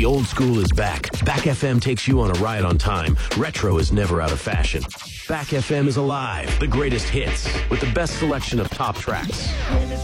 The old school is back. Back FM takes you on a ride on time. Retro is never out of fashion. Back FM is alive. The greatest hits with the best selection of top tracks.